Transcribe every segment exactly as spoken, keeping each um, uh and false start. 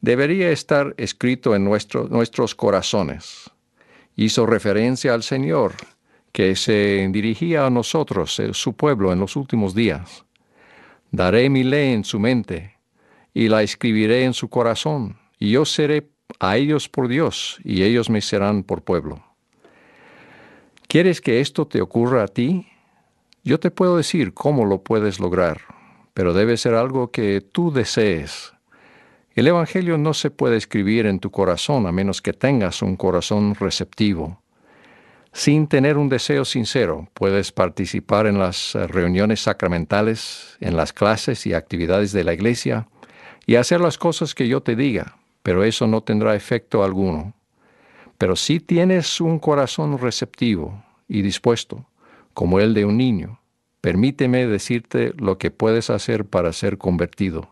debería estar escrito en nuestro, nuestros corazones. Hizo referencia al Señor, que se dirigía a nosotros, su pueblo, en los últimos días. Daré mi ley en su mente, y la escribiré en su corazón, y yo seré a ellos por Dios, y ellos me serán por pueblo. ¿Quieres que esto te ocurra a ti? Yo te puedo decir cómo lo puedes lograr, pero debe ser algo que tú desees. El Evangelio no se puede escribir en tu corazón a menos que tengas un corazón receptivo. Sin tener un deseo sincero, puedes participar en las reuniones sacramentales, en las clases y actividades de la iglesia, y hacer las cosas que yo te diga, pero eso no tendrá efecto alguno. Pero si tienes un corazón receptivo y dispuesto, como el de un niño, permíteme decirte lo que puedes hacer para ser convertido.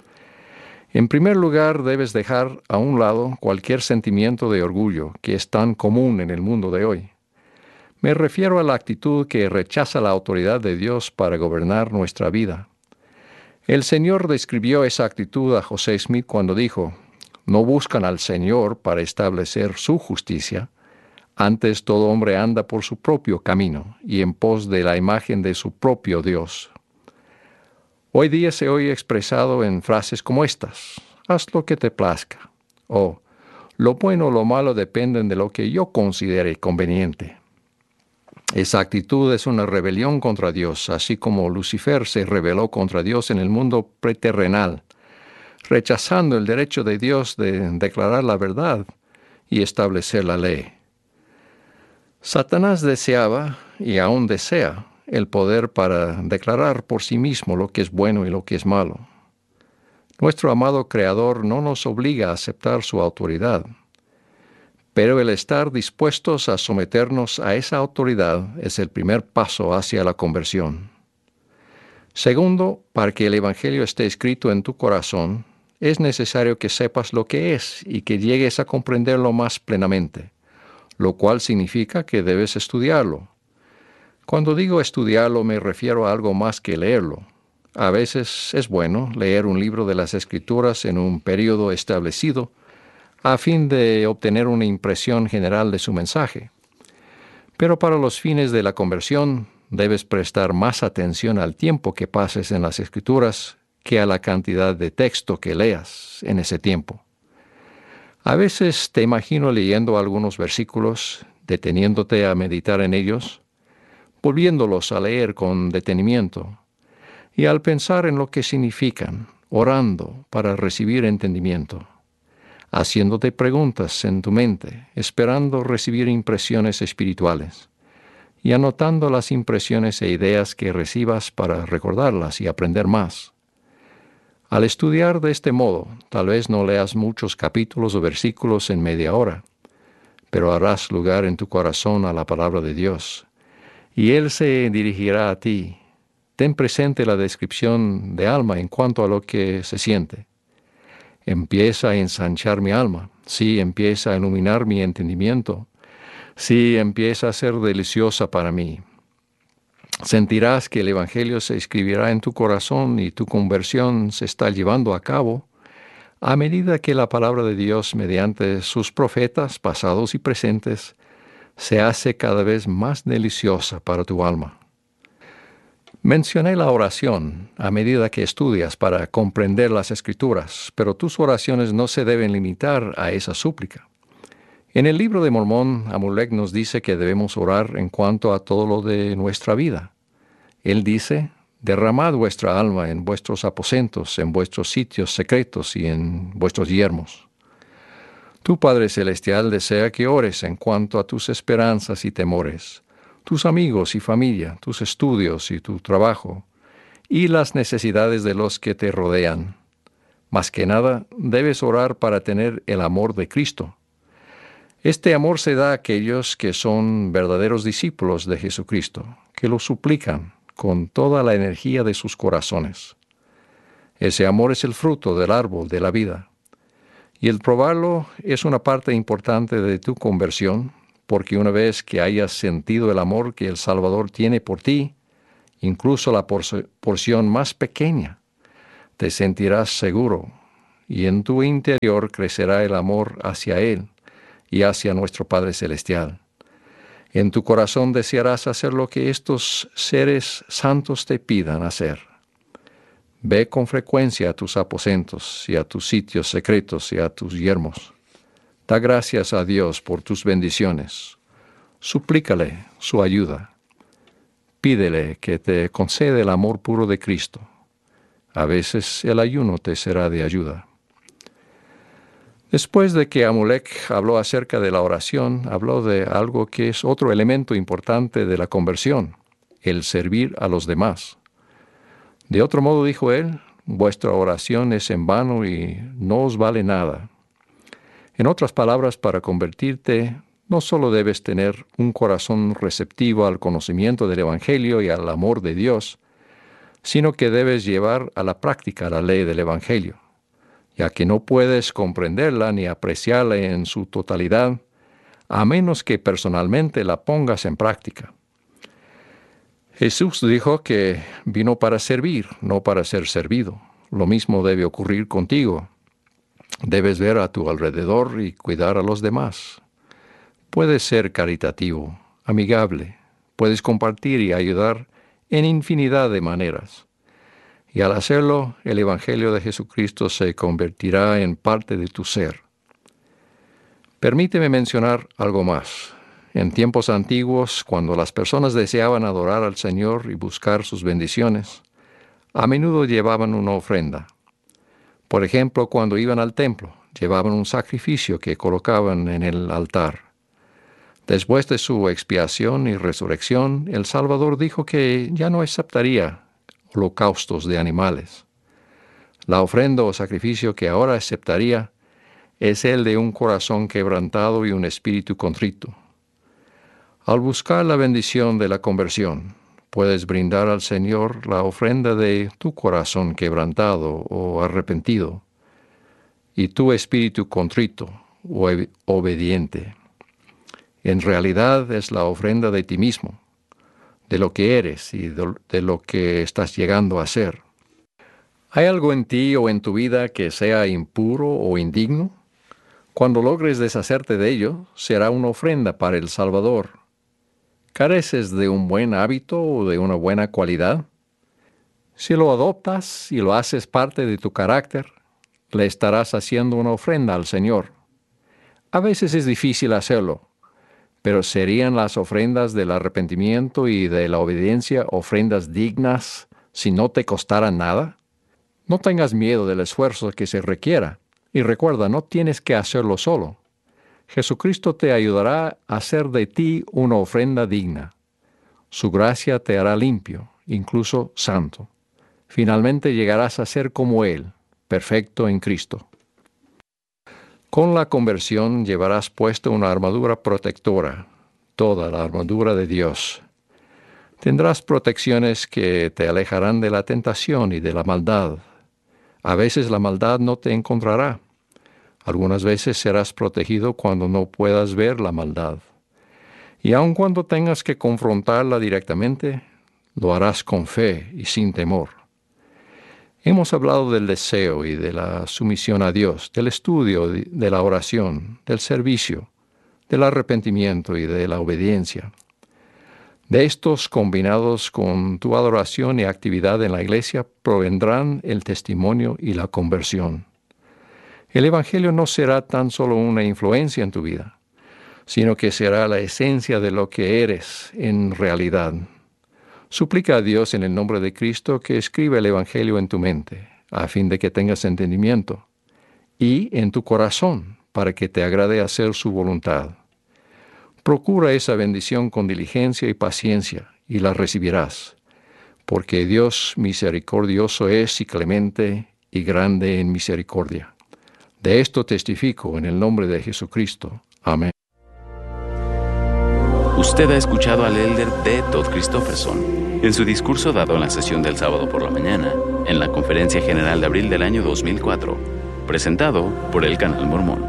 En primer lugar, debes dejar a un lado cualquier sentimiento de orgullo que es tan común en el mundo de hoy. Me refiero a la actitud que rechaza la autoridad de Dios para gobernar nuestra vida. El Señor describió esa actitud a José Smith cuando dijo: no buscan al Señor para establecer su justicia, antes todo hombre anda por su propio camino y en pos de la imagen de su propio Dios. Hoy día se oye expresado en frases como estas: haz lo que te plazca, o lo bueno o lo malo dependen de lo que yo considere conveniente. Esa actitud es una rebelión contra Dios, así como Lucifer se rebeló contra Dios en el mundo preterrenal, rechazando el derecho de Dios de declarar la verdad y establecer la ley. Satanás deseaba, y aún desea, el poder para declarar por sí mismo lo que es bueno y lo que es malo. Nuestro amado Creador no nos obliga a aceptar su autoridad, pero el estar dispuestos a someternos a esa autoridad es el primer paso hacia la conversión. Segundo, para que el Evangelio esté escrito en tu corazón, es necesario que sepas lo que es y que llegues a comprenderlo más plenamente, lo cual significa que debes estudiarlo. Cuando digo estudiarlo me refiero a algo más que leerlo. A veces es bueno leer un libro de las Escrituras en un periodo establecido a fin de obtener una impresión general de su mensaje. Pero para los fines de la conversión debes prestar más atención al tiempo que pases en las Escrituras que a la cantidad de texto que leas en ese tiempo. A veces te imagino leyendo algunos versículos, deteniéndote a meditar en ellos, volviéndolos a leer con detenimiento, y al pensar en lo que significan, orando para recibir entendimiento, haciéndote preguntas en tu mente, esperando recibir impresiones espirituales, y anotando las impresiones e ideas que recibas para recordarlas y aprender más. Al estudiar de este modo, tal vez no leas muchos capítulos o versículos en media hora, pero harás lugar en tu corazón a la palabra de Dios, y Él se dirigirá a ti. Ten presente la descripción de alma en cuanto a lo que se siente. Empieza a ensanchar mi alma, sí, empieza a iluminar mi entendimiento, sí, empieza a ser deliciosa para mí. Sentirás que el Evangelio se escribirá en tu corazón y tu conversión se está llevando a cabo a medida que la palabra de Dios, mediante sus profetas pasados y presentes, se hace cada vez más deliciosa para tu alma. Mencioné la oración a medida que estudias para comprender las Escrituras, pero tus oraciones no se deben limitar a esa súplica. En el libro de Mormón, Amulek nos dice que debemos orar en cuanto a todo lo de nuestra vida. Él dice: derramad vuestra alma en vuestros aposentos, en vuestros sitios secretos y en vuestros yermos. Tu Padre Celestial desea que ores en cuanto a tus esperanzas y temores, tus amigos y familia, tus estudios y tu trabajo, y las necesidades de los que te rodean. Más que nada, debes orar para tener el amor de Cristo. Este amor se da a aquellos que son verdaderos discípulos de Jesucristo, que lo suplican con toda la energía de sus corazones. Ese amor es el fruto del árbol de la vida, y el probarlo es una parte importante de tu conversión, porque una vez que hayas sentido el amor que el Salvador tiene por ti, incluso la por- porción más pequeña, te sentirás seguro y en tu interior crecerá el amor hacia Él y hacia nuestro Padre Celestial. En tu corazón desearás hacer lo que estos seres santos te pidan hacer. Ve con frecuencia a tus aposentos y a tus sitios secretos y a tus yermos. Da gracias a Dios por tus bendiciones. Suplícale su ayuda. Pídele que te conceda el amor puro de Cristo. A veces el ayuno te será de ayuda. Después de que Amulek habló acerca de la oración, habló de algo que es otro elemento importante de la conversión, el servir a los demás. De otro modo, dijo él, vuestra oración es en vano y no os vale nada. En otras palabras, para convertirte, no solo debes tener un corazón receptivo al conocimiento del Evangelio y al amor de Dios, sino que debes llevar a la práctica la ley del Evangelio, ya que no puedes comprenderla ni apreciarla en su totalidad, a menos que personalmente la pongas en práctica. Jesús dijo que vino para servir, no para ser servido. Lo mismo debe ocurrir contigo. Debes ver a tu alrededor y cuidar a los demás. Puedes ser caritativo, amigable, puedes compartir y ayudar en infinidad de maneras. Y al hacerlo, el Evangelio de Jesucristo se convertirá en parte de tu ser. Permíteme mencionar algo más. En tiempos antiguos, cuando las personas deseaban adorar al Señor y buscar sus bendiciones, a menudo llevaban una ofrenda. Por ejemplo, cuando iban al templo, llevaban un sacrificio que colocaban en el altar. Después de su expiación y resurrección, el Salvador dijo que ya no aceptaría holocaustos de animales. La ofrenda o sacrificio que ahora aceptaría es el de un corazón quebrantado y un espíritu contrito. Al buscar la bendición de la conversión, puedes brindar al Señor la ofrenda de tu corazón quebrantado o arrepentido y tu espíritu contrito o obediente. En realidad es la ofrenda de ti mismo, de lo que eres y de lo que estás llegando a ser. ¿Hay algo en ti o en tu vida que sea impuro o indigno? Cuando logres deshacerte de ello, será una ofrenda para el Salvador. ¿Careces de un buen hábito o de una buena cualidad? Si lo adoptas y lo haces parte de tu carácter, le estarás haciendo una ofrenda al Señor. A veces es difícil hacerlo, pero ¿serían las ofrendas del arrepentimiento y de la obediencia ofrendas dignas si no te costaran nada? No tengas miedo del esfuerzo que se requiera, y recuerda, no tienes que hacerlo solo. Jesucristo te ayudará a hacer de ti una ofrenda digna. Su gracia te hará limpio, incluso santo. Finalmente llegarás a ser como Él, perfecto en Cristo. Con la conversión llevarás puesta una armadura protectora, toda la armadura de Dios. Tendrás protecciones que te alejarán de la tentación y de la maldad. A veces la maldad no te encontrará. Algunas veces serás protegido cuando no puedas ver la maldad. Y aun cuando tengas que confrontarla directamente, lo harás con fe y sin temor. Hemos hablado del deseo y de la sumisión a Dios, del estudio, de la oración, del servicio, del arrepentimiento y de la obediencia. De estos, combinados con tu adoración y actividad en la iglesia, provendrán el testimonio y la conversión. El Evangelio no será tan solo una influencia en tu vida, sino que será la esencia de lo que eres en realidad. Suplica a Dios en el nombre de Cristo que escriba el Evangelio en tu mente, a fin de que tengas entendimiento, y en tu corazón, para que te agrade hacer su voluntad. Procura esa bendición con diligencia y paciencia, y la recibirás, porque Dios misericordioso es y clemente y grande en misericordia. De esto testifico en el nombre de Jesucristo. Amén. Usted ha escuchado al elder D. Todd Christofferson en su discurso dado en la sesión del sábado por la mañana, en la Conferencia General de abril del año dos mil cuatro, presentado por el Canal Mormón.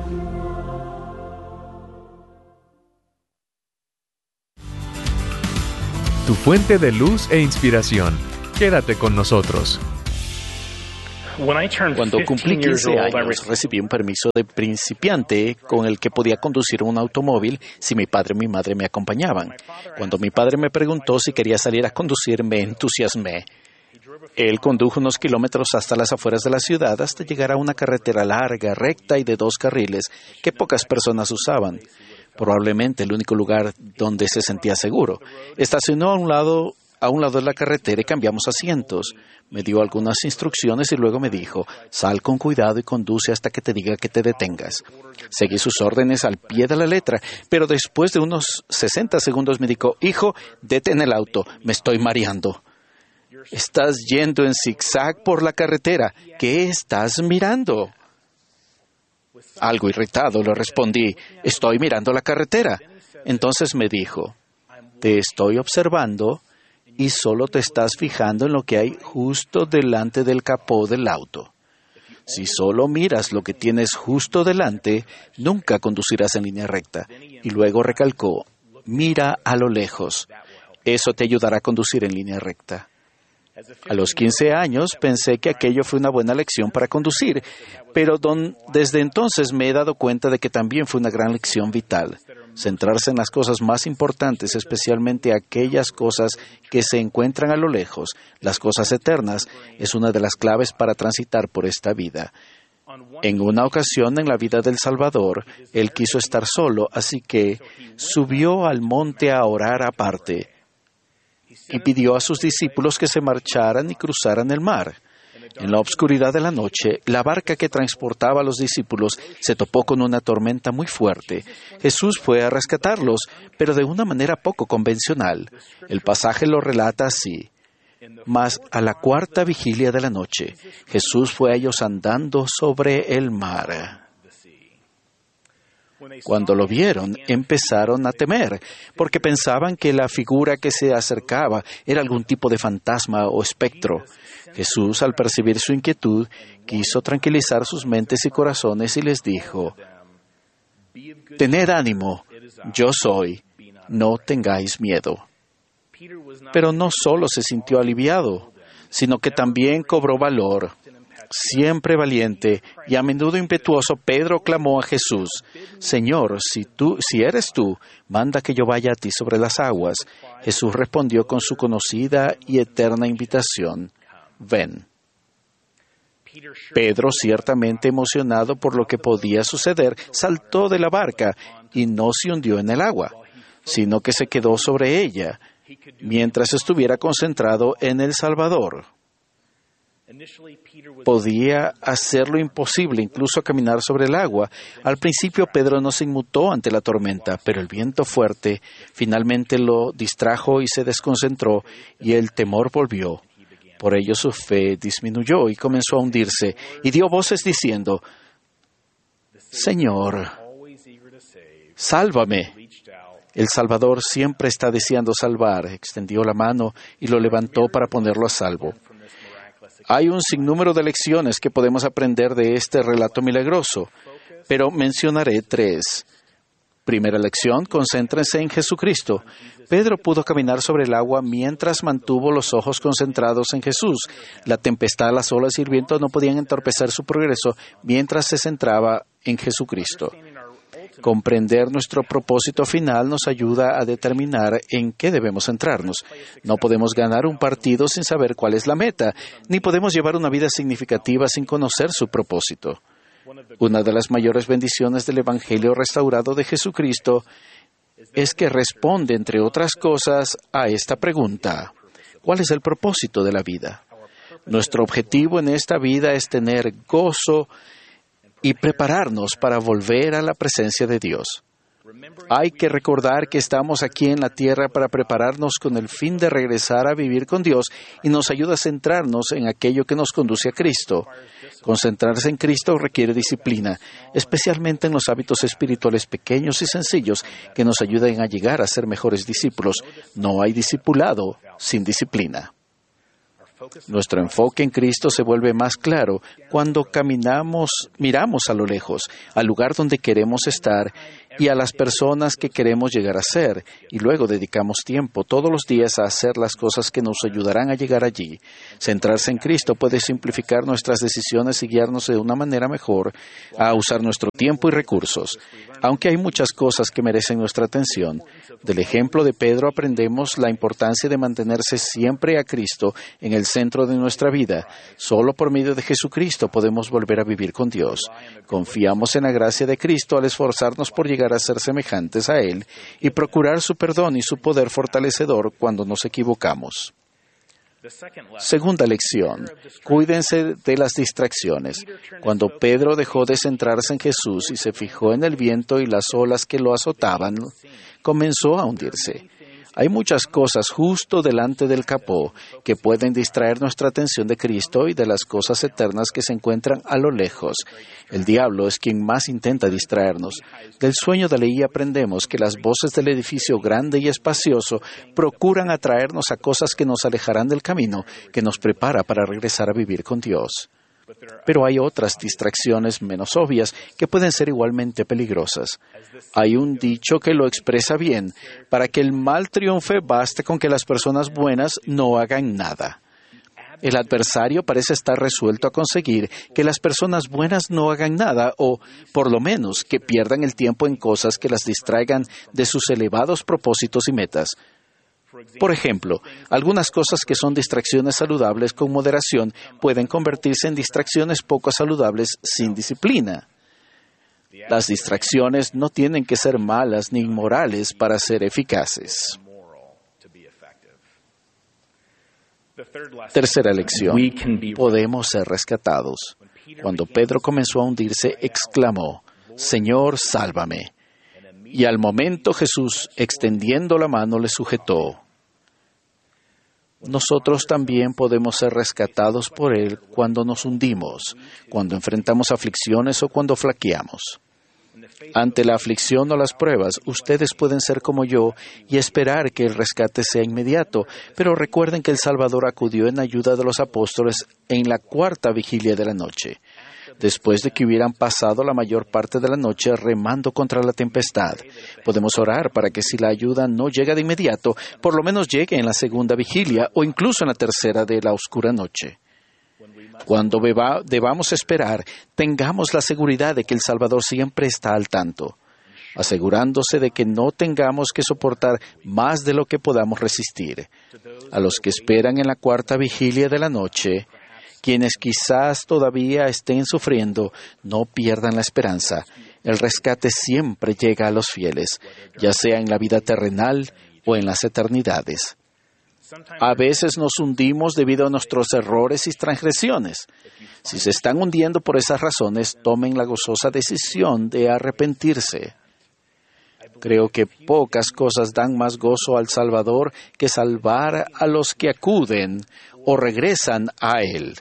Tu fuente de luz e inspiración. Quédate con nosotros. Cuando cumplí quince años, recibí un permiso de principiante con el que podía conducir un automóvil si mi padre y mi madre me acompañaban. Cuando mi padre me preguntó si quería salir a conducir, me entusiasmé. Él condujo unos kilómetros hasta las afueras de la ciudad hasta llegar a una carretera larga, recta y de dos carriles que pocas personas usaban. Probablemente el único lugar donde se sentía seguro. Estacionó a un lado, a un lado de la carretera y cambiamos asientos. Me dio algunas instrucciones y luego me dijo, sal con cuidado y conduce hasta que te diga que te detengas. Seguí sus órdenes al pie de la letra, pero después de unos sesenta segundos me dijo, hijo, detén el auto, me estoy mareando. Estás yendo en zigzag por la carretera. ¿Qué estás mirando? Algo irritado le respondí, estoy mirando la carretera. Entonces me dijo, te estoy observando y solo te estás fijando en lo que hay justo delante del capó del auto. Si solo miras lo que tienes justo delante, nunca conducirás en línea recta. Y luego recalcó, mira a lo lejos. Eso te ayudará a conducir en línea recta. A los quince años pensé que aquello fue una buena lección para conducir, pero don, desde entonces me he dado cuenta de que también fue una gran lección vital. Centrarse en las cosas más importantes, especialmente aquellas cosas que se encuentran a lo lejos, las cosas eternas, es una de las claves para transitar por esta vida. En una ocasión en la vida del Salvador, él quiso estar solo, así que subió al monte a orar aparte y pidió a sus discípulos que se marcharan y cruzaran el mar. En la obscuridad de la noche, la barca que transportaba a los discípulos se topó con una tormenta muy fuerte. Jesús fue a rescatarlos, pero de una manera poco convencional. El pasaje lo relata así. Mas a la cuarta vigilia de la noche, Jesús fue a ellos andando sobre el mar. Cuando lo vieron, empezaron a temer, porque pensaban que la figura que se acercaba era algún tipo de fantasma o espectro. Jesús, al percibir su inquietud, quiso tranquilizar sus mentes y corazones y les dijo, «Tened ánimo, yo soy, no tengáis miedo». Pero no solo se sintió aliviado, sino que también cobró valor. Siempre valiente y a menudo impetuoso, Pedro clamó a Jesús, «Señor, si tú, si eres tú, manda que yo vaya a ti sobre las aguas». Jesús respondió con su conocida y eterna invitación, «Ven». Pedro, ciertamente emocionado por lo que podía suceder, saltó de la barca y no se hundió en el agua, sino que se quedó sobre ella, mientras estuviera concentrado en el Salvador. Podía hacer lo imposible, incluso caminar sobre el agua. Al principio Pedro no se inmutó ante la tormenta, pero el viento fuerte finalmente lo distrajo y se desconcentró, y el temor volvió. Por ello su fe disminuyó y comenzó a hundirse, y dio voces diciendo, «Señor, sálvame». El Salvador siempre está deseando salvar. Extendió la mano y lo levantó para ponerlo a salvo. Hay un sinnúmero de lecciones que podemos aprender de este relato milagroso, pero mencionaré tres. Primera lección, concéntrense en Jesucristo. Pedro pudo caminar sobre el agua mientras mantuvo los ojos concentrados en Jesús. La tempestad, las olas y el viento no podían entorpecer su progreso mientras se centraba en Jesucristo. Comprender nuestro propósito final nos ayuda a determinar en qué debemos centrarnos. No podemos ganar un partido sin saber cuál es la meta, ni podemos llevar una vida significativa sin conocer su propósito. Una de las mayores bendiciones del Evangelio restaurado de Jesucristo es que responde, entre otras cosas, a esta pregunta: ¿cuál es el propósito de la vida? Nuestro objetivo en esta vida es tener gozo y prepararnos para volver a la presencia de Dios. Hay que recordar que estamos aquí en la tierra para prepararnos con el fin de regresar a vivir con Dios, y nos ayuda a centrarnos en aquello que nos conduce a Cristo. Concentrarse en Cristo requiere disciplina, especialmente en los hábitos espirituales pequeños y sencillos que nos ayuden a llegar a ser mejores discípulos. No hay discipulado sin disciplina. Nuestro enfoque en Cristo se vuelve más claro cuando caminamos, miramos a lo lejos, al lugar donde queremos estar, y a las personas que queremos llegar a ser, y luego dedicamos tiempo todos los días a hacer las cosas que nos ayudarán a llegar allí. Centrarse en Cristo puede simplificar nuestras decisiones y guiarnos de una manera mejor a usar nuestro tiempo y recursos. Aunque hay muchas cosas que merecen nuestra atención, del ejemplo de Pedro aprendemos la importancia de mantenerse siempre a Cristo en el centro de nuestra vida. Solo por medio de Jesucristo podemos volver a vivir con Dios. Confiamos en la gracia de Cristo al esforzarnos por llegar a ser semejantes a Él y procurar su perdón y su poder fortalecedor cuando nos equivocamos. Segunda lección, cuídense de las distracciones. Cuando Pedro dejó de centrarse en Jesús y se fijó en el viento y las olas que lo azotaban, comenzó a hundirse. Hay muchas cosas justo delante del capó que pueden distraer nuestra atención de Cristo y de las cosas eternas que se encuentran a lo lejos. El diablo es quien más intenta distraernos. Del sueño de Leí aprendemos que las voces del edificio grande y espacioso procuran atraernos a cosas que nos alejarán del camino que nos prepara para regresar a vivir con Dios. Pero hay otras distracciones menos obvias que pueden ser igualmente peligrosas. Hay un dicho que lo expresa bien: para que el mal triunfe, baste con que las personas buenas no hagan nada. El adversario parece estar resuelto a conseguir que las personas buenas no hagan nada, o, por lo menos, que pierdan el tiempo en cosas que las distraigan de sus elevados propósitos y metas. Por ejemplo, algunas cosas que son distracciones saludables con moderación pueden convertirse en distracciones poco saludables sin disciplina. Las distracciones no tienen que ser malas ni inmorales para ser eficaces. Tercera lección. Podemos ser rescatados. Cuando Pedro comenzó a hundirse, exclamó: «Señor, sálvame». Y al momento Jesús, extendiendo la mano, le sujetó. Nosotros también podemos ser rescatados por Él cuando nos hundimos, cuando enfrentamos aflicciones o cuando flaqueamos. Ante la aflicción o las pruebas, ustedes pueden ser como yo y esperar que el rescate sea inmediato, pero recuerden que el Salvador acudió en ayuda de los apóstoles en la cuarta vigilia de la noche, después de que hubieran pasado la mayor parte de la noche remando contra la tempestad. Podemos orar para que si la ayuda no llega de inmediato, por lo menos llegue en la segunda vigilia o incluso en la tercera de la oscura noche. Cuando beba, debamos esperar, tengamos la seguridad de que el Salvador siempre está al tanto, asegurándose de que no tengamos que soportar más de lo que podamos resistir. A los que esperan en la cuarta vigilia de la noche, quienes quizás todavía estén sufriendo, no pierdan la esperanza. El rescate siempre llega a los fieles, ya sea en la vida terrenal o en las eternidades. A veces nos hundimos debido a nuestros errores y transgresiones. Si se están hundiendo por esas razones, tomen la gozosa decisión de arrepentirse. Creo que pocas cosas dan más gozo al Salvador que salvar a los que acuden o regresan a Él.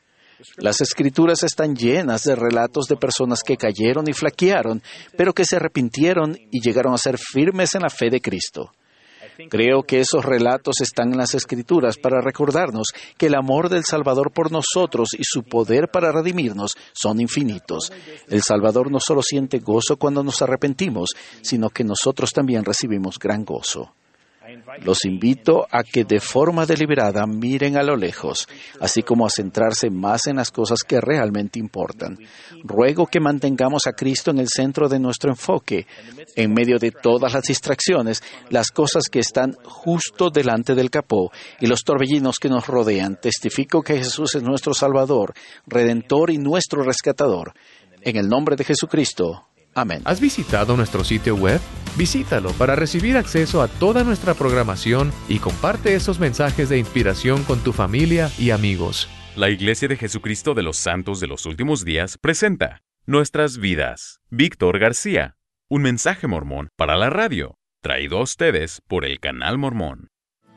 Las Escrituras están llenas de relatos de personas que cayeron y flaquearon, pero que se arrepintieron y llegaron a ser firmes en la fe de Cristo. Creo que esos relatos están en las Escrituras para recordarnos que el amor del Salvador por nosotros y su poder para redimirnos son infinitos. El Salvador no solo siente gozo cuando nos arrepentimos, sino que nosotros también recibimos gran gozo. Los invito a que de forma deliberada miren a lo lejos, así como a centrarse más en las cosas que realmente importan. Ruego que mantengamos a Cristo en el centro de nuestro enfoque, en medio de todas las distracciones, las cosas que están justo delante del capó y los torbellinos que nos rodean. Testifico que Jesús es nuestro Salvador, Redentor y nuestro Rescatador. En el nombre de Jesucristo. Amén. ¿Has visitado nuestro sitio web? Visítalo para recibir acceso a toda nuestra programación y comparte esos mensajes de inspiración con tu familia y amigos. La Iglesia de Jesucristo de los Santos de los Últimos Días presenta Nuestras Vidas. Víctor García, un mensaje mormón para la radio, traído a ustedes por el Canal Mormón.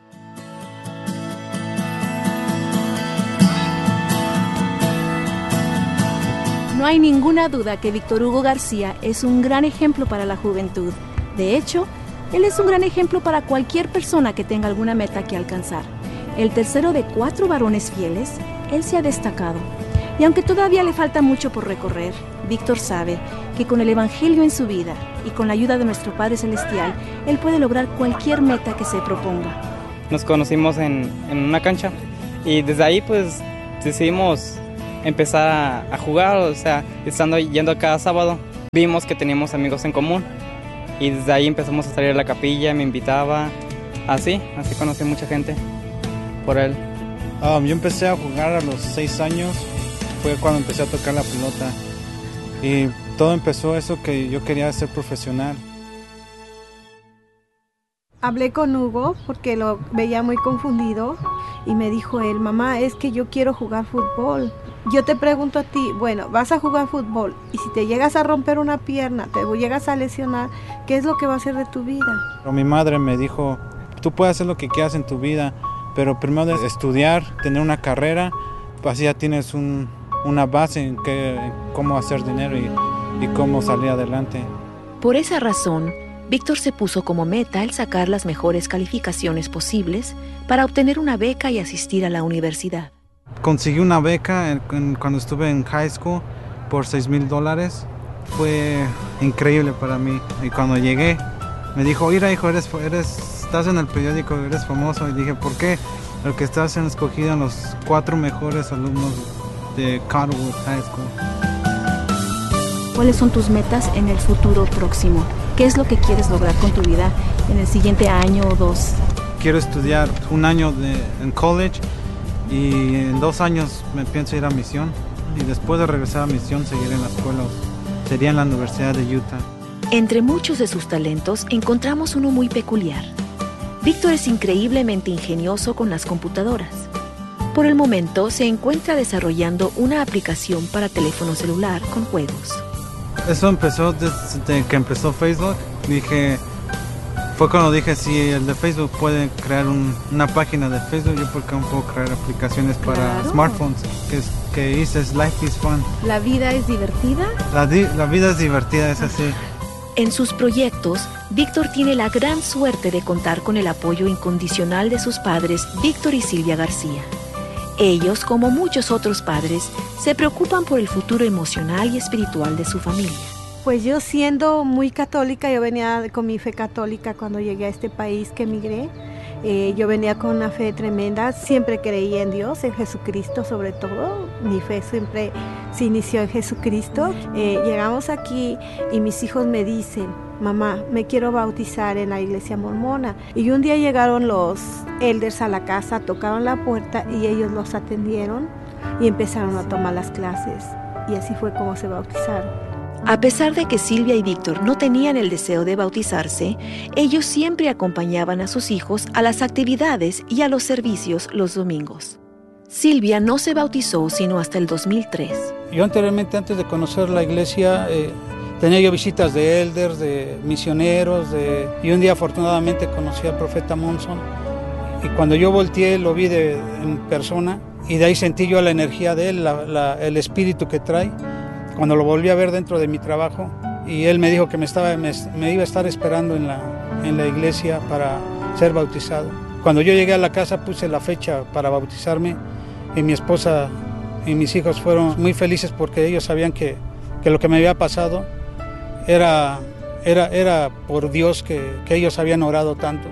No hay ninguna duda que Víctor Hugo García es un gran ejemplo para la juventud. De hecho, él es un gran ejemplo para cualquier persona que tenga alguna meta que alcanzar. El tercero de cuatro varones fieles, él se ha destacado. Y aunque todavía le falta mucho por recorrer, Víctor sabe que con el Evangelio en su vida y con la ayuda de nuestro Padre Celestial, él puede lograr cualquier meta que se proponga. Nos conocimos en, en una cancha y desde ahí pues decidimos empezar a, a jugar, o sea, estando yendo cada sábado, vimos que teníamos amigos en común y desde ahí empezamos a salir a la capilla, me invitaba, así, así conocí a mucha gente por él. Um, yo empecé a jugar a los seis años, fue cuando empecé a tocar la pelota y todo empezó eso que yo quería ser profesional. Hablé con Hugo porque lo veía muy confundido y me dijo él, mamá, es que yo quiero jugar fútbol. Yo te pregunto a ti, bueno, vas a jugar fútbol y si te llegas a romper una pierna, te llegas a lesionar, ¿qué es lo que va a hacer de tu vida? Pero mi madre me dijo, tú puedes hacer lo que quieras en tu vida, pero primero de estudiar, tener una carrera, pues así ya tienes un, una base en, que, en cómo hacer dinero y, y cómo salir adelante. Por esa razón, Víctor se puso como meta el sacar las mejores calificaciones posibles para obtener una beca y asistir a la universidad. Conseguí una beca en, en, cuando estuve en high school por seis mil dólares. Fue increíble para mí. Y cuando llegué, me dijo, mira hijo, eres, eres, estás en el periódico, eres famoso. Y dije, ¿por qué? Porque estás en escogido en los cuatro mejores alumnos de Cottonwood High School. ¿Cuáles son tus metas en el futuro próximo? ¿Qué es lo que quieres lograr con tu vida en el siguiente año o dos? Quiero estudiar un año de, en college y en dos años me pienso ir a misión. Y después de regresar a misión seguir en la escuela, sería en la Universidad de Utah. Entre muchos de sus talentos encontramos uno muy peculiar. Víctor es increíblemente ingenioso con las computadoras. Por el momento se encuentra desarrollando una aplicación para teléfono celular con juegos. Eso empezó desde que empezó Facebook. Dije, fue cuando dije, si el de Facebook puede crear un, una página de Facebook, yo por qué no puedo crear aplicaciones para Claro. smartphones. Que, es, que hice es Life is Fun. ¿La vida es divertida? La, di, la vida es divertida, es así. En sus proyectos, Víctor tiene la gran suerte de contar con el apoyo incondicional de sus padres, Víctor y Silvia García. Ellos, como muchos otros padres, se preocupan por el futuro emocional y espiritual de su familia. Pues yo siendo muy católica, yo venía con mi fe católica cuando llegué a este país que emigré. Eh, yo venía con una fe tremenda, siempre creí en Dios, en Jesucristo sobre todo. Mi fe siempre se inició en Jesucristo. Eh, llegamos aquí y mis hijos me dicen, mamá, me quiero bautizar en la iglesia mormona. Y un día llegaron los elders a la casa, tocaron la puerta y ellos los atendieron y empezaron a tomar las clases. Y así fue como se bautizaron. A pesar de que Silvia y Víctor no tenían el deseo de bautizarse, ellos siempre acompañaban a sus hijos a las actividades y a los servicios los domingos. Silvia no se bautizó sino hasta el dos mil tres. Yo anteriormente, antes de conocer la iglesia, eh, tenía yo visitas de elders, de misioneros, de, y un día afortunadamente conocí al profeta Monson. Y cuando yo volteé lo vi de, en persona y de ahí sentí yo la energía de él, la, la, el espíritu que trae. Cuando lo volví a ver dentro de mi trabajo y él me dijo que me, estaba, me, me iba a estar esperando en la, en la iglesia para ser bautizado. Cuando yo llegué a la casa puse la fecha para bautizarme y mi esposa y mis hijos fueron muy felices porque ellos sabían que, que lo que me había pasado era, era, era por Dios, que, que ellos habían orado tanto.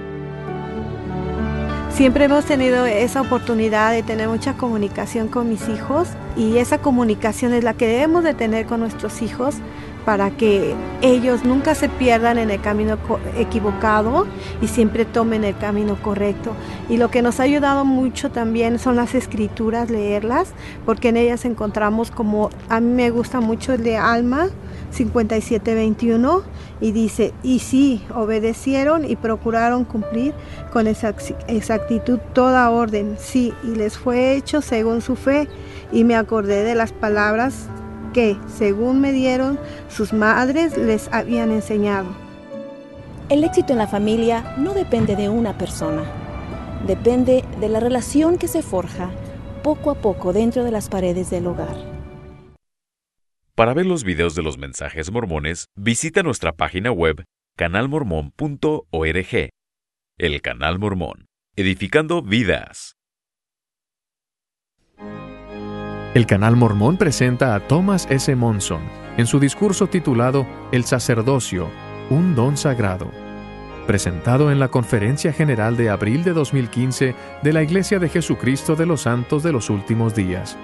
Siempre hemos tenido esa oportunidad de tener mucha comunicación con mis hijos y esa comunicación es la que debemos de tener con nuestros hijos para que ellos nunca se pierdan en el camino equivocado y siempre tomen el camino correcto. Y lo que nos ha ayudado mucho también son las escrituras, leerlas, porque en ellas encontramos, como a mí me gusta mucho el de Alma cincuenta y siete veintiuno, y dice, y sí, obedecieron y procuraron cumplir con exactitud toda orden, sí, y les fue hecho según su fe, y me acordé de las palabras que, según me dieron, sus madres les habían enseñado. El éxito en la familia no depende de una persona, depende de la relación que se forja poco a poco dentro de las paredes del hogar. Para ver los videos de los mensajes mormones, visita nuestra página web canal mormón punto org. El Canal Mormón, edificando vidas. El Canal Mormón presenta a Thomas S. Monson en su discurso titulado El sacerdocio, un don sagrado, presentado en la Conferencia General de abril de dos mil quince de la Iglesia de Jesucristo de los Santos de los Últimos Días.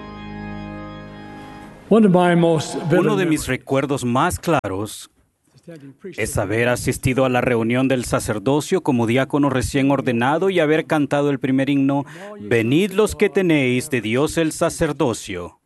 Uno de mis recuerdos más claros es haber asistido a la reunión del sacerdocio como diácono recién ordenado y haber cantado el primer himno, Venid los que tenéis de Dios el sacerdocio.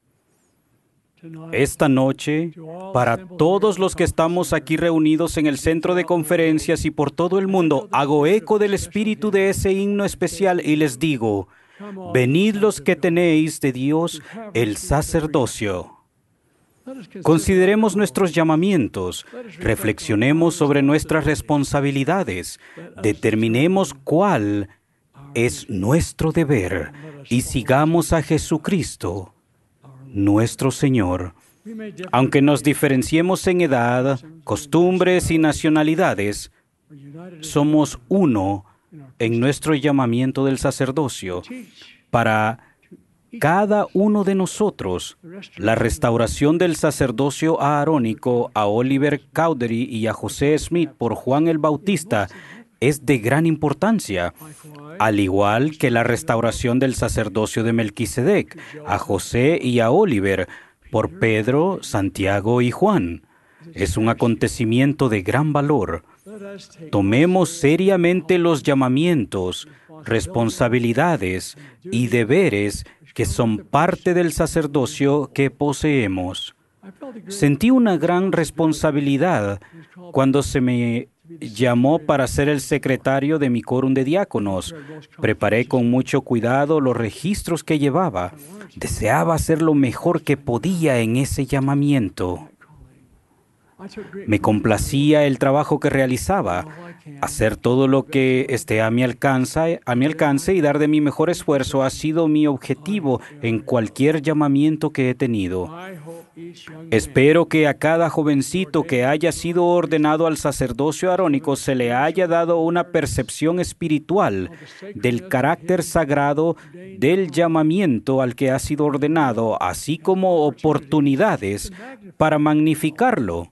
Esta noche, para todos los que estamos aquí reunidos en el centro de conferencias y por todo el mundo, hago eco del espíritu de ese himno especial y les digo, venid los que tenéis de Dios el sacerdocio. Consideremos nuestros llamamientos, reflexionemos sobre nuestras responsabilidades, determinemos cuál es nuestro deber y sigamos a Jesucristo, nuestro Señor. Aunque nos diferenciemos en edad, costumbres y nacionalidades, somos uno en nuestro llamamiento del sacerdocio para cada uno de nosotros. La restauración del sacerdocio aarónico a Oliver Cowdery y a José Smith por Juan el Bautista es de gran importancia, al igual que la restauración del sacerdocio de Melquisedec a José y a Oliver por Pedro, Santiago y Juan. Es un acontecimiento de gran valor. Tomemos seriamente los llamamientos, responsabilidades y deberes que son parte del sacerdocio que poseemos. Sentí una gran responsabilidad cuando se me llamó para ser el secretario de mi quórum de diáconos. Preparé con mucho cuidado los registros que llevaba. Deseaba hacer lo mejor que podía en ese llamamiento. Me complacía el trabajo que realizaba, hacer todo lo que esté a mi alcance, a mi alcance y dar de mi mejor esfuerzo ha sido mi objetivo en cualquier llamamiento que he tenido. Espero que a cada jovencito que haya sido ordenado al sacerdocio arónico se le haya dado una percepción espiritual del carácter sagrado del llamamiento al que ha sido ordenado, así como oportunidades para magnificarlo.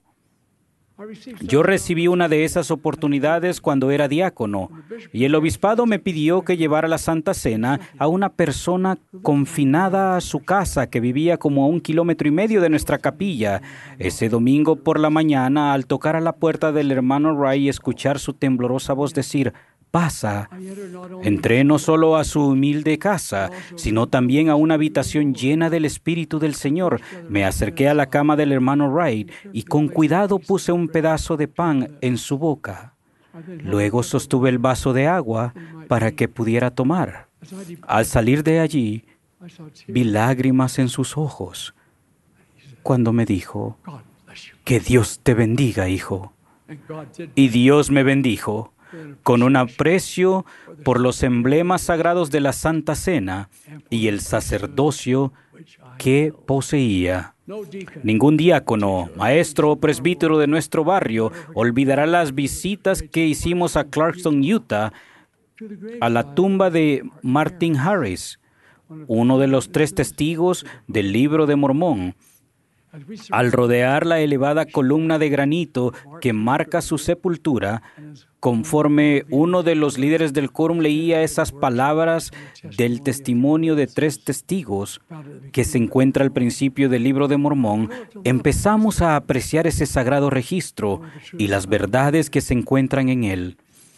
Yo recibí una de esas oportunidades cuando era diácono, y el obispado me pidió que llevara la Santa Cena a una persona confinada a su casa que vivía como a un kilómetro y medio de nuestra capilla. Ese domingo por la mañana, al tocar a la puerta del hermano Ray y escuchar su temblorosa voz decir, «Pasa», entré no solo a su humilde casa, sino también a una habitación llena del Espíritu del Señor. Me acerqué a la cama del hermano Wright y con cuidado puse un pedazo de pan en su boca. Luego sostuve el vaso de agua para que pudiera tomar. Al salir de allí, vi lágrimas en sus ojos cuando me dijo, «Que Dios te bendiga, hijo». Y Dios me bendijo con un aprecio por los emblemas sagrados de la Santa Cena y el sacerdocio que poseía. Ningún diácono, maestro o presbítero de nuestro barrio olvidará las visitas que hicimos a Clarkston, Utah, a la tumba de Martin Harris, uno de los tres testigos del Libro de Mormón. Al rodear la elevada columna de granito que marca su sepultura, conforme uno de los líderes del quórum leía esas palabras del testimonio de tres testigos que se encuentra al principio del Libro de Mormón, empezamos a apreciar ese sagrado registro y las verdades que se encuentran en él.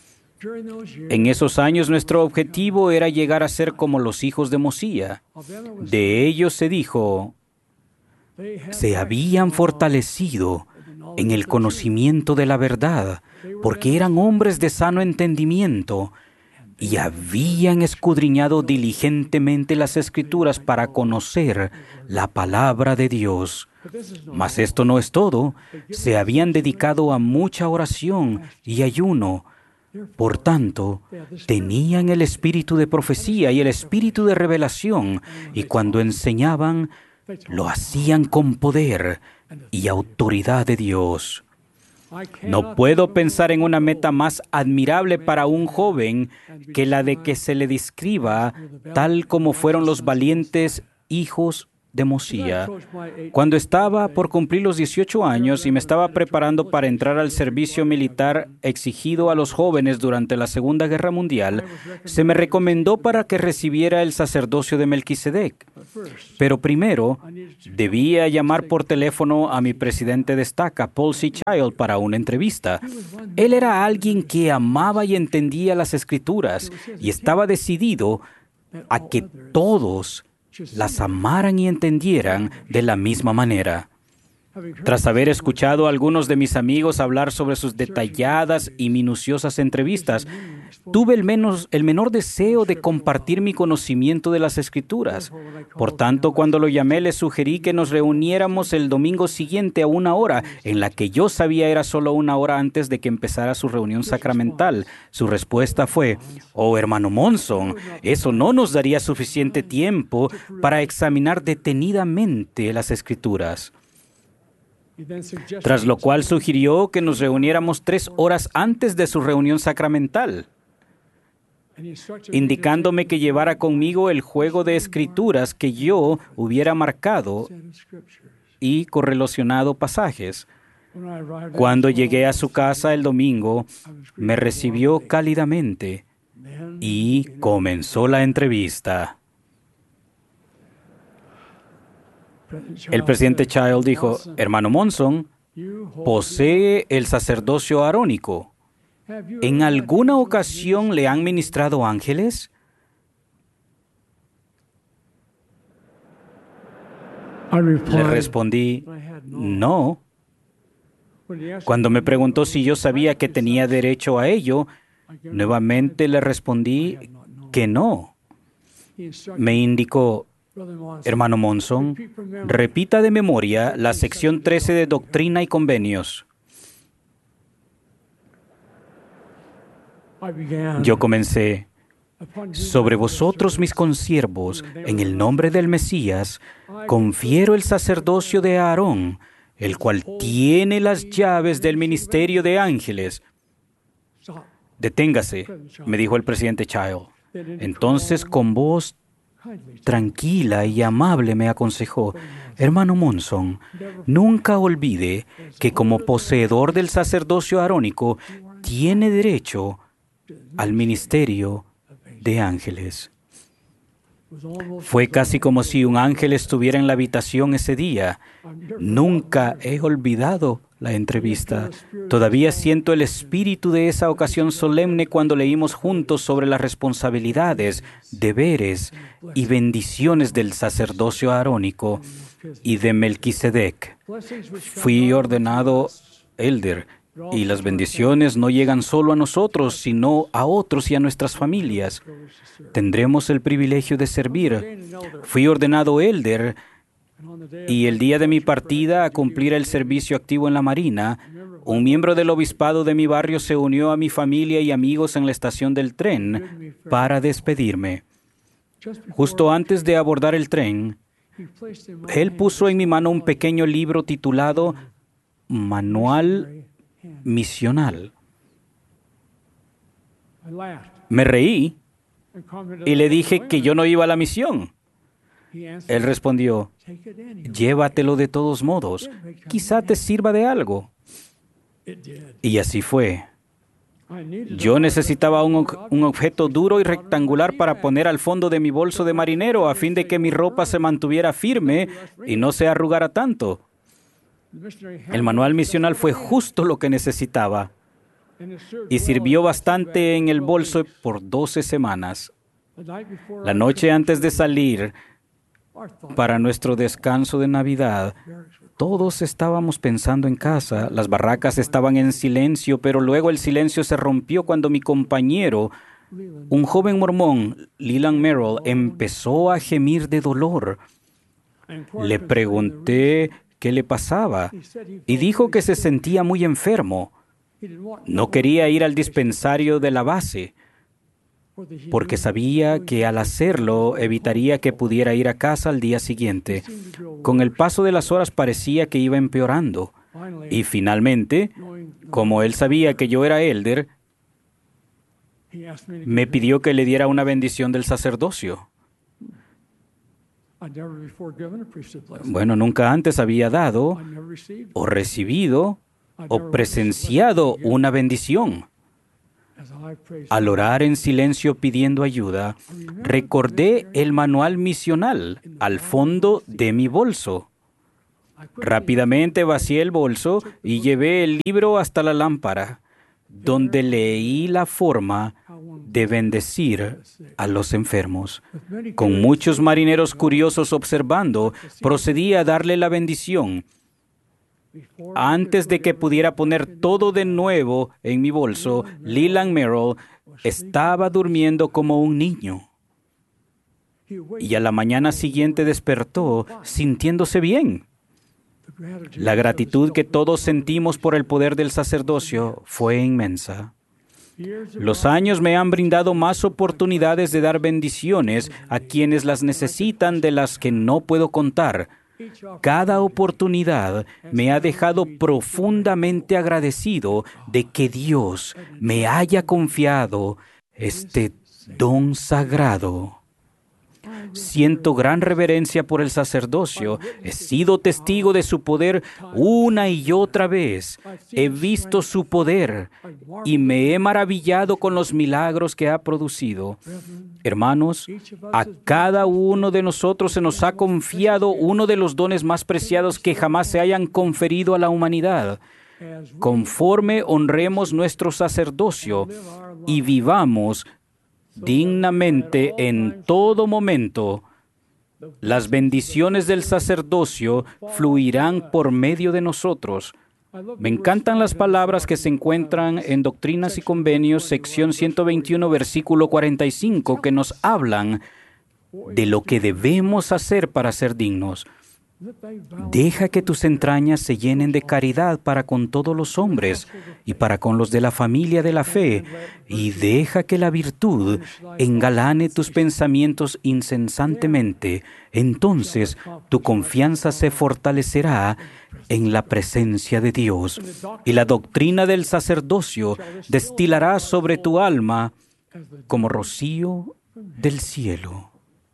En esos años nuestro objetivo era llegar a ser como los hijos de Mosía. De ellos se dijo, se habían fortalecido en el conocimiento de la verdad, porque eran hombres de sano entendimiento y habían escudriñado diligentemente las Escrituras para conocer la palabra de Dios. Mas esto no es todo. Se habían dedicado a mucha oración y ayuno. Por tanto, tenían el espíritu de profecía y el espíritu de revelación, y cuando enseñaban, lo hacían con poder y autoridad de Dios. No puedo pensar en una meta más admirable para un joven que la de que se le describa tal como fueron los valientes hijos de Mosiah. Cuando estaba por cumplir los dieciocho años y me estaba preparando para entrar al servicio militar exigido a los jóvenes durante la Segunda Guerra Mundial, se me recomendó para que recibiera el sacerdocio de Melquisedec. Pero primero, debía llamar por teléfono a mi presidente de estaca, Paul C. Child, para una entrevista. Él era alguien que amaba y entendía las Escrituras y estaba decidido a que todos las amaran y entendieran de la misma manera. Tras haber escuchado a algunos de mis amigos hablar sobre sus detalladas y minuciosas entrevistas, tuve el, menos, el menor deseo de compartir mi conocimiento de las Escrituras. Por tanto, cuando lo llamé, le sugerí que nos reuniéramos el domingo siguiente a una hora, en la que yo sabía era solo una hora antes de que empezara su reunión sacramental. Su respuesta fue: «Oh, hermano Monson, eso no nos daría suficiente tiempo para examinar detenidamente las Escrituras». Tras lo cual sugirió que nos reuniéramos tres horas antes de su reunión sacramental, indicándome que llevara conmigo el juego de escrituras que yo hubiera marcado y correlacionado pasajes. Cuando llegué a su casa el domingo, me recibió cálidamente y comenzó la entrevista. El presidente Child dijo: «Hermano Monson, posee el sacerdocio arónico. ¿En alguna ocasión le han ministrado ángeles?» Le respondí: «No». Cuando me preguntó si yo sabía que tenía derecho a ello, nuevamente le respondí que no. Me indicó: «Hermano Monson, repita de memoria la sección trece de Doctrina y Convenios». Yo comencé: «Sobre vosotros, mis consiervos, en el nombre del Mesías, confiero el sacerdocio de Aarón, el cual tiene las llaves del ministerio de ángeles». «Deténgase», me dijo el presidente Child. Entonces, con voz tranquila y amable, me aconsejó: «Hermano Monson, nunca olvide que como poseedor del sacerdocio arónico, tiene derecho al ministerio de ángeles». Fue casi como si un ángel estuviera en la habitación ese día. Nunca he olvidado la entrevista. Todavía siento el espíritu de esa ocasión solemne cuando leímos juntos sobre las responsabilidades, deberes y bendiciones del sacerdocio arónico y de Melquisedec. Fui ordenado elder, y las bendiciones no llegan solo a nosotros, sino a otros y a nuestras familias. Tendremos el privilegio de servir. Fui ordenado elder, y el día de mi partida a cumplir el servicio activo en la Marina, un miembro del obispado de mi barrio se unió a mi familia y amigos en la estación del tren para despedirme. Justo antes de abordar el tren, él puso en mi mano un pequeño libro titulado Manual Misional. Me reí y le dije que yo no iba a la misión. Él respondió: «Llévatelo de todos modos, quizá te sirva de algo». Y así fue. Yo necesitaba un, un objeto duro y rectangular para poner al fondo de mi bolso de marinero a fin de que mi ropa se mantuviera firme y no se arrugara tanto. El manual misional fue justo lo que necesitaba y sirvió bastante en el bolso por doce semanas. La noche antes de salir para nuestro descanso de Navidad, todos estábamos pensando en casa. Las barracas estaban en silencio, pero luego el silencio se rompió cuando mi compañero, un joven mormón, Leland Merrill, empezó a gemir de dolor. Le pregunté qué le pasaba y dijo que se sentía muy enfermo. No quería ir al dispensario de la base porque sabía que al hacerlo evitaría que pudiera ir a casa al día siguiente. Con el paso de las horas parecía que iba empeorando. Y finalmente, como él sabía que yo era elder, me pidió que le diera una bendición del sacerdocio. Bueno, nunca antes había dado o recibido o presenciado una bendición. Al orar en silencio pidiendo ayuda, recordé el manual misional al fondo de mi bolso. Rápidamente vacié el bolso y llevé el libro hasta la lámpara, donde leí la forma de bendecir a los enfermos. Con muchos marineros curiosos observando, procedí a darle la bendición. Antes de que pudiera poner todo de nuevo en mi bolso, Leland Merrill estaba durmiendo como un niño. Y a la mañana siguiente despertó sintiéndose bien. La gratitud que todos sentimos por el poder del sacerdocio fue inmensa. Los años me han brindado más oportunidades de dar bendiciones a quienes las necesitan de las que no puedo contar. Cada oportunidad me ha dejado profundamente agradecido de que Dios me haya confiado este don sagrado. Siento gran reverencia por el sacerdocio. He sido testigo de su poder una y otra vez. He visto su poder y me he maravillado con los milagros que ha producido. Hermanos, a cada uno de nosotros se nos ha confiado uno de los dones más preciados que jamás se hayan conferido a la humanidad. Conforme honremos nuestro sacerdocio y vivamos dignamente en todo momento, las bendiciones del sacerdocio fluirán por medio de nosotros. Me encantan las palabras que se encuentran en Doctrinas y Convenios, sección ciento veintiuno, versículo cuarenta y cinco, que nos hablan de lo que debemos hacer para ser dignos. Deja que tus entrañas se llenen de caridad para con todos los hombres y para con los de la familia de la fe, y deja que la virtud engalane tus pensamientos incesantemente. Entonces tu confianza se fortalecerá en la presencia de Dios, y la doctrina del sacerdocio destilará sobre tu alma como rocío del cielo.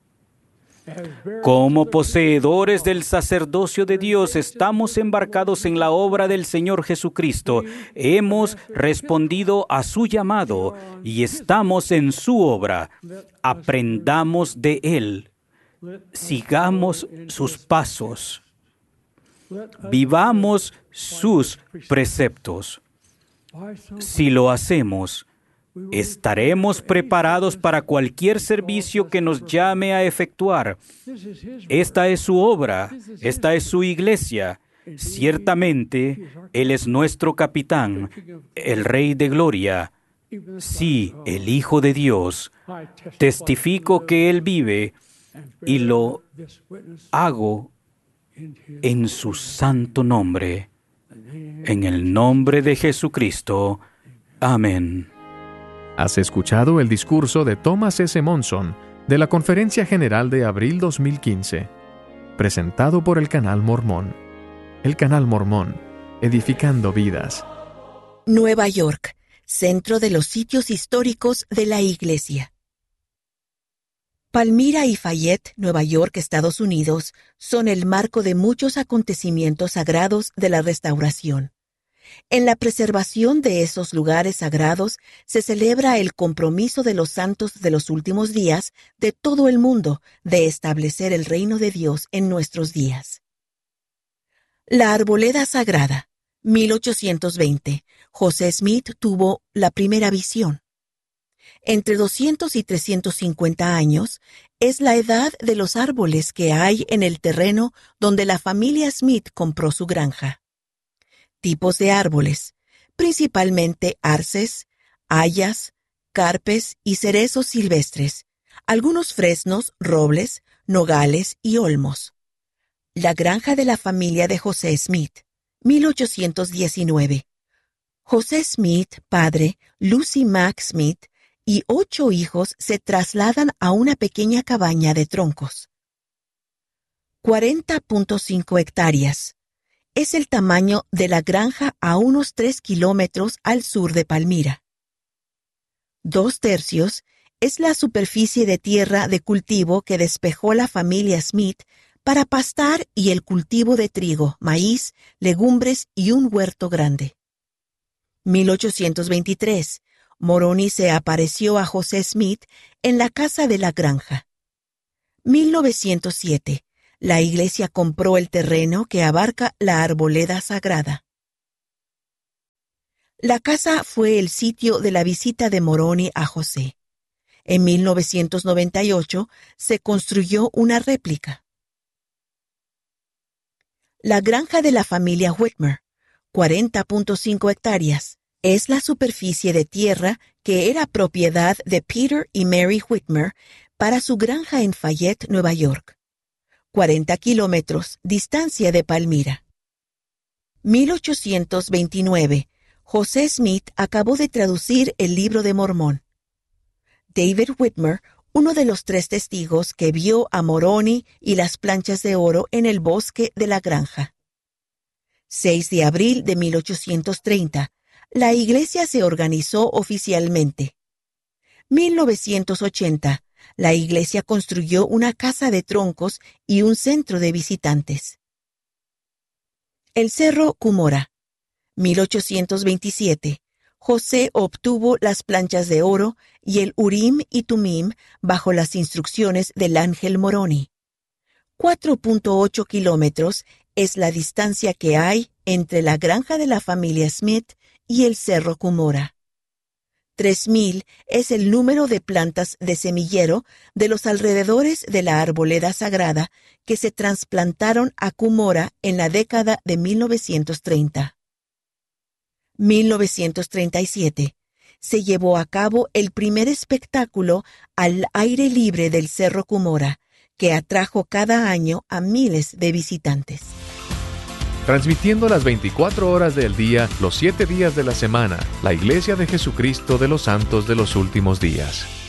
Como poseedores del sacerdocio de Dios, estamos embarcados en la obra del Señor Jesucristo. Hemos respondido a su llamado y estamos en su obra. Aprendamos de Él. Sigamos sus pasos. Vivamos sus preceptos. Si lo hacemos, estaremos preparados para cualquier servicio que nos llame a efectuar. Esta es su obra, esta es su iglesia. Ciertamente, Él es nuestro capitán, el Rey de Gloria. Sí, el Hijo de Dios. Testifico que Él vive y lo hago en su santo nombre. En el nombre de Jesucristo. Amén. Has escuchado el discurso de Thomas S. Monson de la Conferencia General de abril dos mil quince, presentado por el Canal Mormón. El Canal Mormón, edificando vidas. Nueva York, centro de los sitios históricos de la Iglesia. Palmyra y Fayette, Nueva York, Estados Unidos, son el marco de muchos acontecimientos sagrados de la restauración. En la preservación de esos lugares sagrados se celebra el compromiso de los santos de los últimos días de todo el mundo de establecer el reino de Dios en nuestros días. La Arboleda Sagrada, mil ochocientos veinte. José Smith tuvo la primera visión. Entre doscientos y trescientos cincuenta años es la edad de los árboles que hay en el terreno donde la familia Smith compró su granja. Tipos de árboles, principalmente arces, hayas, carpes y cerezos silvestres, algunos fresnos, robles, nogales y olmos. La granja de la familia de José Smith, mil ochocientos diecinueve. José Smith, padre, Lucy Mack Smith y ocho hijos se trasladan a una pequeña cabaña de troncos. cuarenta punto cinco hectáreas. Es el tamaño de la granja a unos tres kilómetros al sur de Palmyra. Dos tercios es la superficie de tierra de cultivo que despejó la familia Smith para pastar y el cultivo de trigo, maíz, legumbres y un huerto grande. mil ochocientos veintitrés. Moroni se apareció a José Smith en la casa de la granja. mil novecientos siete. La iglesia compró el terreno que abarca la arboleda sagrada. La casa fue el sitio de la visita de Moroni a José. En mil novecientos noventa y ocho se construyó una réplica. La granja de la familia Whitmer, cuarenta punto cinco hectáreas, es la superficie de tierra que era propiedad de Peter y Mary Whitmer para su granja en Fayette, Nueva York. cuarenta kilómetros, distancia de Palmira. mil ochocientos veintinueve. José Smith acabó de traducir el Libro de Mormón. David Whitmer, uno de los tres testigos que vio a Moroni y las planchas de oro en el bosque de la granja. seis de abril de mil ochocientos treinta. La iglesia se organizó oficialmente. mil novecientos ochenta. La iglesia construyó una casa de troncos y un centro de visitantes. El Cerro Cumorah. mil ochocientos veintisiete. José obtuvo las planchas de oro y el Urim y Tumim bajo las instrucciones del ángel Moroni. cuatro punto ocho kilómetros es la distancia que hay entre la granja de la familia Smith y el Cerro Cumorah. Tres mil es el número de plantas de semillero de los alrededores de la arboleda sagrada que se trasplantaron a Cumorah en la década de mil novecientos treinta. mil novecientos treinta y siete. Se llevó a cabo el primer espectáculo al aire libre del Cerro Cumorah, que atrajo cada año a miles de visitantes. Transmitiendo las veinticuatro horas del día, los siete días de la semana, la Iglesia de Jesucristo de los Santos de los Últimos Días.